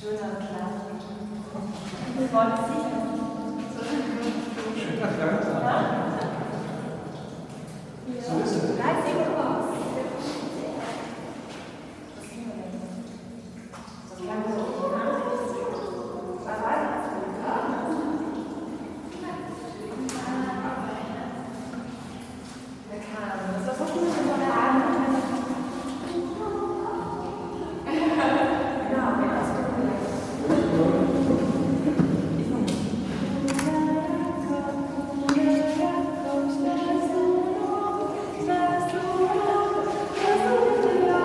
Schöner Klang. Das Wort ist sicher. Schöner Klang. Ja? So ist es. Nein, sing aber.